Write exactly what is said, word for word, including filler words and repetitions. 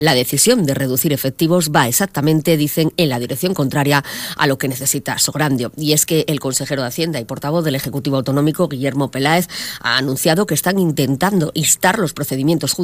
La decisión de reducir efectivos va exactamente, dicen, en la dirección contraria a lo que necesita Sograndio. Y es que el consejero de Hacienda y portavoz del Ejecutivo Autonómico, Guillermo Peláez, ha anunciado que están intentando instar los procedimientos judiciales